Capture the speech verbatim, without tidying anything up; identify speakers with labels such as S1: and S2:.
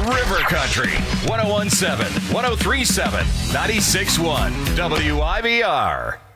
S1: River Country, one oh one seven, one oh three seven, ninety-six one, W I B R.